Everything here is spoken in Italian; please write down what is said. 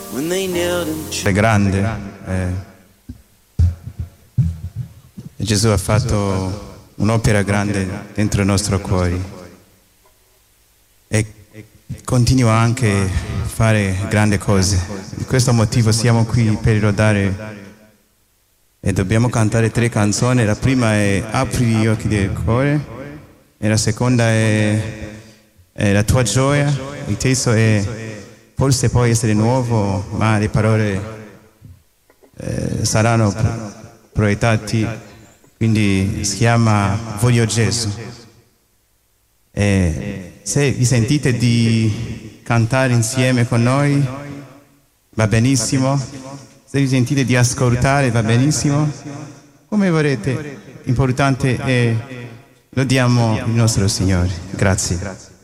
È grande. Gesù ha fatto un'opera grande dentro i nostri cuori e continua anche a fare grandi cose. Per questo motivo siamo qui per lodare e dobbiamo cantare 3 canzoni. La prima è Apri gli occhi del cuore e la seconda è La tua gioia. Il testo è forse può essere nuovo, ma le parole saranno proiettati, quindi si chiama Voglio Gesù. E se vi sentite di cantare insieme con noi, va benissimo. Se vi sentite di ascoltare, va benissimo. Come vorrete, l'importante è lodiamo il nostro Signore. Grazie.